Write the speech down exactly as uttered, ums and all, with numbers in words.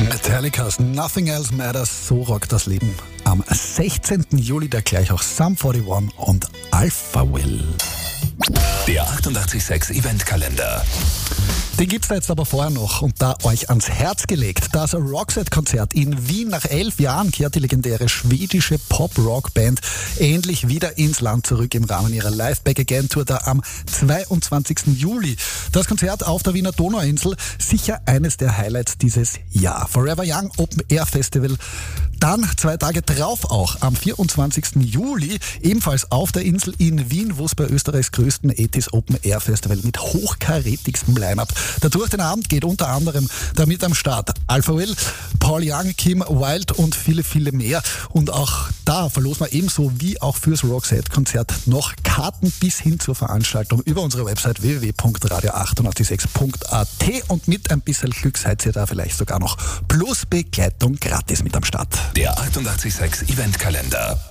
Metallica's Nothing Else Matters, so rockt das Leben. Am sechzehnten Juli der gleich auch Sum einundvierzig und Alpha Will. Der achtundachtzig Komma sechs Eventkalender. Den gibt's da jetzt aber vorher noch und da euch ans Herz gelegt. Das Roxette-Konzert in Wien. Nach elf Jahren kehrt die legendäre schwedische Pop-Rock-Band endlich wieder ins Land zurück im Rahmen ihrer Live-Back-Again-Tour da am zweiundzwanzigsten Juli. Das Konzert auf der Wiener Donauinsel, sicher eines der Highlights dieses Jahr. Forever Young Open Air Festival. Dann zwei Tage drauf auch, am vierundzwanzigsten Juli, ebenfalls auf der Insel in Wien, wo es bei Österreichs größten ATIS Open Air Festival mit hochkarätigstem Line-Up da durch den Abend geht, unter anderem damit am Start Alpha Will, Paul Young, Kim Wilde und viele, viele mehr. Und auch da verlosen wir ebenso wie auch fürs Roxette-Konzert noch Karten bis hin zur Veranstaltung über unsere Website w w w punkt radio achtundachtzig punkt a t und mit ein bisschen Glück seid ihr da vielleicht sogar noch plus Begleitung gratis mit am Start. Der achtundachtzig Komma sechs Eventkalender.